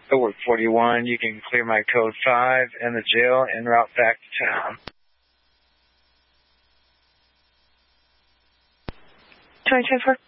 Ward 41, you can clear my code 5 and the jail en route back to town. 2024.